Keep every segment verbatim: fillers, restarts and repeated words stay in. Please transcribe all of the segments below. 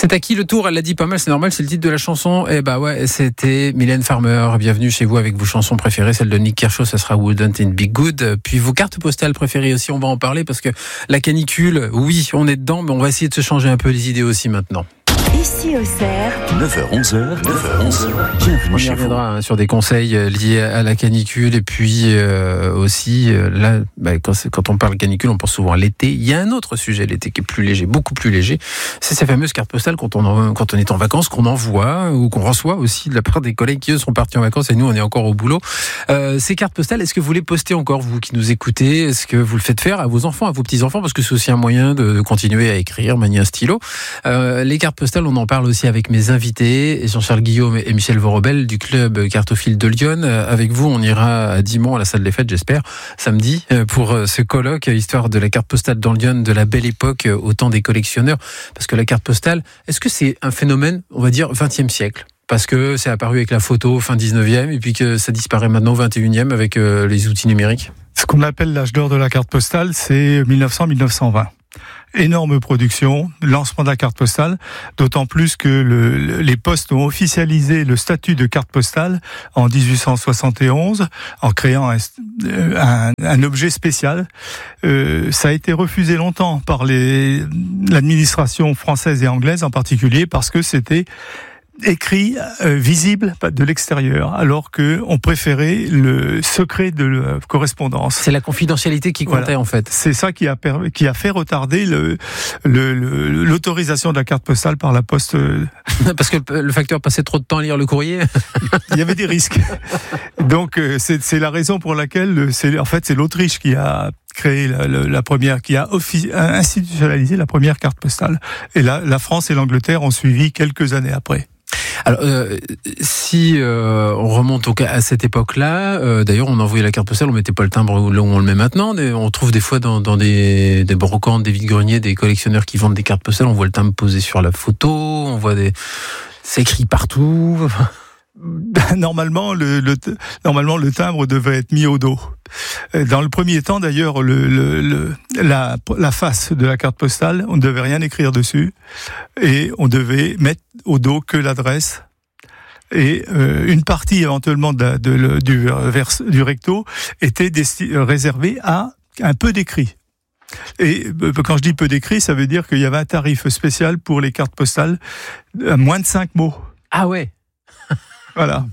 C'est à qui le tour? Elle l'a dit pas mal, c'est normal, c'est le titre de la chanson. Eh bah ouais, c'était Mylène Farmer. Bienvenue chez vous avec vos chansons préférées. Celle de Nick Kershaw, ça sera Wouldn't It Be Good. Puis vos cartes postales préférées aussi, on va en parler parce que la canicule, oui, on est dedans, mais on va essayer de se changer un peu les idées aussi maintenant. Ici Auxerre, neuf heures onze, neuf heures onze, bienvenue On y chez vous. reviendra hein, sur des conseils euh, liés à la canicule et puis euh, aussi euh, là, bah, quand, c'est, quand on parle canicule, on pense souvent à l'été. Il y a un autre sujet l'été qui est plus léger, beaucoup plus léger. C'est ces fameuses cartes postales quand on en, quand on est en vacances, qu'on envoie ou qu'on reçoit aussi de la part des collègues qui eux sont partis en vacances et nous on est encore au boulot. Euh, ces cartes postales, est-ce que vous les postez encore vous qui nous écoutez? Est-ce que vous le faites faire à vos enfants, à vos petits enfants parce que c'est aussi un moyen de, de continuer à écrire, manier un stylo. Euh, les cartes postales, on en parle aussi avec mes invités, Jean-Charles Guillaume et Michel Vorobel du club Cartophile de Lyon. Avec vous, on ira à Dimont, à la salle des fêtes, j'espère, samedi, pour ce colloque, histoire de la carte postale dans Lyon, de la belle époque, au temps des collectionneurs. Parce que la carte postale, est-ce que c'est un phénomène, on va dire, vingtième siècle? Parce que c'est apparu avec la photo fin dix-neuvième et puis que ça disparaît maintenant au vingt et unième avec euh, les outils numériques. Ce qu'on appelle l'âge d'or de la carte postale, c'est mille neuf cents à mille neuf cent vingt. Énorme production, lancement de la carte postale, d'autant plus que le, le, les postes ont officialisé le statut de carte postale en dix-huit cent soixante et onze, en créant un, un, un objet spécial. Euh, ça a été refusé longtemps par les, l'administration française et anglaise en particulier, parce que c'était écrit euh, visible de l'extérieur, alors que on préférait le secret de la correspondance. C'est la confidentialité qui comptait voilà. En fait. C'est ça qui a permis, qui a fait retarder le, le, le l'autorisation de la carte postale par la poste. Parce que le facteur passait trop de temps à lire le courrier. Il y avait des risques. Donc euh, c'est, c'est la raison pour laquelle c'est en fait c'est l'Autriche qui a créé la, la, la première, qui a offici- institutionnalisé la première carte postale. Et là, la France et l'Angleterre ont suivi quelques années après. Alors, euh, si euh, on remonte au cas à cette époque-là, euh, d'ailleurs, on envoyait la carte postale, on mettait pas le timbre là où on le met maintenant. On trouve des fois dans, dans des, des brocantes, des vide-greniers, des collectionneurs qui vendent des cartes postales. On voit le timbre posé sur la photo, on voit des, c'est écrit partout. Normalement, le, le normalement le timbre devait être mis au dos. Dans le premier temps, d'ailleurs, le, le, le, la, la face de la carte postale, on ne devait rien écrire dessus, et on devait mettre au dos que l'adresse. Et euh, une partie éventuellement de, de, de, du, vers, du recto était desti- réservée à un peu d'écrit. Et quand je dis peu d'écrit, ça veut dire qu'il y avait un tarif spécial pour les cartes postales à moins de cinq mots. Ah ouais. Voilà.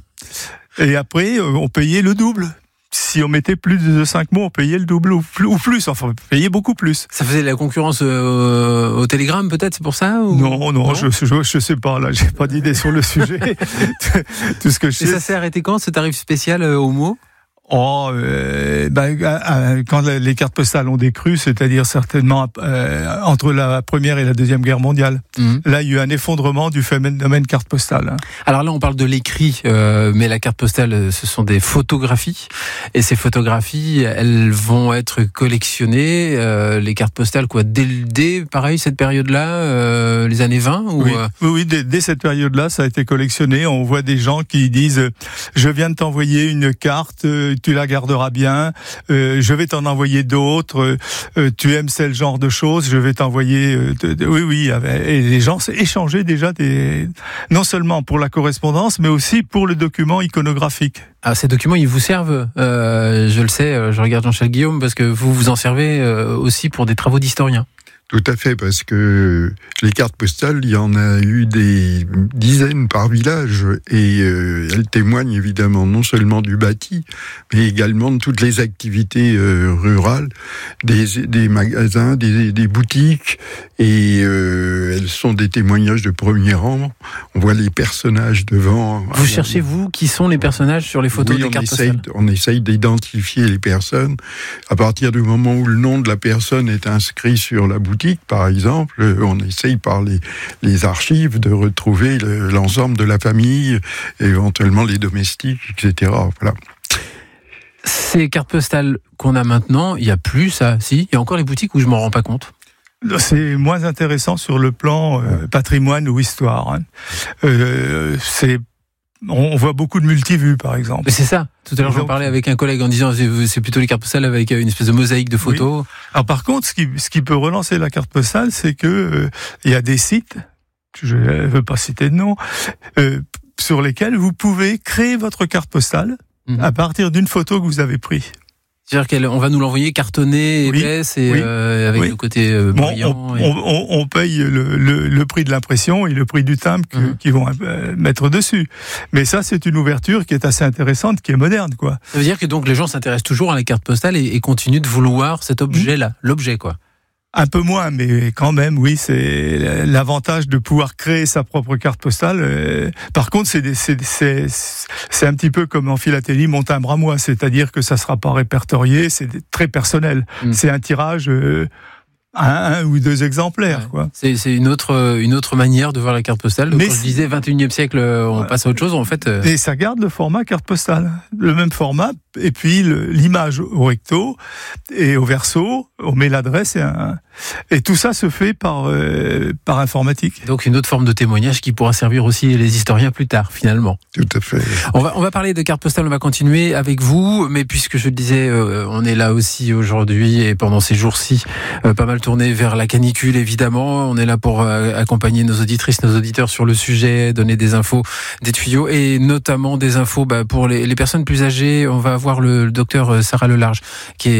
Et après, on payait le double. Si on mettait plus de cinq mots, on payait le double ou plus, ou plus. Enfin, on payait beaucoup plus. Ça faisait de la concurrence euh, au télégramme, peut-être, c'est pour ça ou... Non, non, non, je, je, je sais pas. Là, j'ai pas d'idée sur le sujet. Tout ce que je sais. Et ça s'est arrêté quand, ce tarif spécial euh, au mot? Oh, euh, ben, euh, quand les cartes postales ont décru, c'est-à-dire certainement euh, entre la Première et la Deuxième Guerre mondiale. Mmh. Là, il y a eu un effondrement du phénomène carte postale. Hein. Alors là, on parle de l'écrit, euh, mais la carte postale, ce sont des photographies. Et ces photographies, elles vont être collectionnées. Euh, les cartes postales, quoi, dès, dès pareil, cette période-là, euh, les années vingt ou Oui, euh... oui, oui dès, dès cette période-là, ça a été collectionné. On voit des gens qui disent « Je viens de t'envoyer une carte, tu la garderas bien, euh, je vais t'en envoyer d'autres, euh, tu aimes tel genre de choses, je vais t'envoyer... Euh, de, de, » Oui, oui, et les gens échangeaient déjà des, non seulement pour la correspondance, mais aussi pour le document iconographique. Ah, ces documents, ils vous servent, euh, je le sais, je regarde Jean-Charles Guillaume, parce que vous vous en servez euh, aussi pour des travaux d'historien. Tout à fait, parce que les cartes postales, il y en a eu des dizaines par village, et euh, elles témoignent évidemment non seulement du bâti, mais également de toutes les activités euh, rurales, des, des magasins, des, des boutiques, et euh, elles sont des témoignages de premier rang. On voit les personnages devant. Vous cherchez, vous, qui sont les personnages sur les photos oui, des cartes essaye, postales? On essaye d'identifier les personnes. À partir du moment où le nom de la personne est inscrit sur la boutique, par exemple, on essaye par les, les archives de retrouver le, l'ensemble de la famille, éventuellement les domestiques, et cetera. Voilà. Ces cartes postales qu'on a maintenant, il n'y a plus ça, si? Il y a encore les boutiques où je ne m'en rends pas compte? C'est moins intéressant sur le plan euh, patrimoine ou histoire. Hein. Euh, c'est On voit beaucoup de multivues, par exemple. Mais c'est ça. Tout à l'heure, j'en parlais avec un collègue en disant c'est plutôt les cartes postales avec une espèce de mosaïque de photos. Oui. Alors par contre, ce qui, ce qui peut relancer la carte postale, c'est que euh, il y a des sites je ne veux pas citer de nom, euh, sur lesquels vous pouvez créer votre carte postale mmh. à partir d'une photo que vous avez prise. C'est-à-dire qu'on va nous l'envoyer cartonné, oui, épaisse et oui, euh, avec oui. le côté euh, brillant. Bon, on, et... on, on, on paye le, le, le prix de l'impression et le prix du timbre que, mmh. qu'ils vont euh, mettre dessus. Mais ça, c'est une ouverture qui est assez intéressante, qui est moderne, quoi. Ça veut dire que donc les gens s'intéressent toujours à la carte postale et, et continuent de vouloir cet objet-là, mmh. l'objet, quoi. Un peu moins, mais quand même, oui, c'est l'avantage de pouvoir créer sa propre carte postale. Par contre, c'est, c'est, c'est, c'est un petit peu comme en philatélie, mon timbre à moi, c'est-à-dire que ça sera pas répertorié, c'est très personnel. Mmh. C'est un tirage euh, à un ou deux exemplaires, ouais. quoi. C'est, c'est une autre, une autre manière de voir la carte postale. Donc, mais quand je disais vingt et unième siècle, on ouais. passe à autre chose, en fait. Euh... Et ça garde le format carte postale, le même format. Et puis le, l'image au recto et au verso, on met l'adresse et, un, et tout ça se fait par euh, par informatique. Donc une autre forme de témoignage qui pourra servir aussi les historiens plus tard, finalement. Tout à fait. On va on va parler de carte postale, on va continuer avec vous, mais puisque je le disais, euh, on est là aussi aujourd'hui et pendant ces jours-ci, euh, pas mal tourné vers la canicule évidemment. On est là pour euh, accompagner nos auditrices, nos auditeurs sur le sujet, donner des infos, des tuyaux et notamment des infos bah, pour les, les personnes plus âgées. On va voir le, le docteur Sarah Lelarge qui est